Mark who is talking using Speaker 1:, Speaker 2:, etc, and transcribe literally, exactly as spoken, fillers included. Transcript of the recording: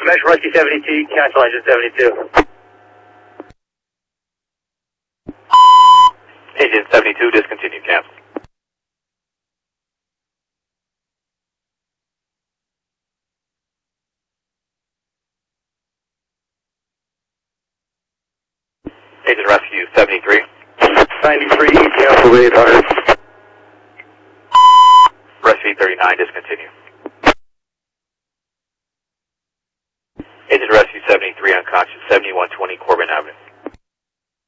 Speaker 1: Mesh Rescue seventy-two, cancel engine seventy-two.
Speaker 2: Engine seventy-two, discontinue, cancel. Engine Rescue seventy-three.
Speaker 1: ninety-three, cancel eight hundred.
Speaker 2: Rescue thirty-nine, discontinue. Engine Rescue seventy-three, unconscious, seventy-one twenty Corbin Avenue.